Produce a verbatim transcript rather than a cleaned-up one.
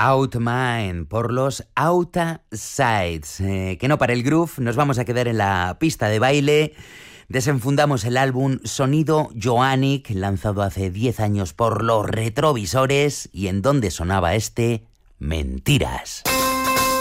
Out Mine por los Outasides. Eh, que no para el groove, nos vamos a quedar en la pista de baile. Desenfundamos el álbum Sonido Johannic, lanzado hace diez años por los Retrovisores, y en donde sonaba este Mentiras.